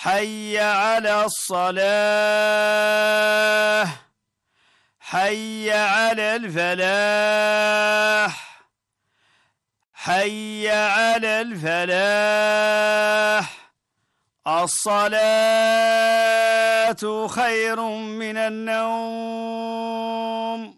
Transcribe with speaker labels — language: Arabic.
Speaker 1: حي على الصلاة، حي على الفلاح، حي على الفلاح. الصلاة خير من النوم.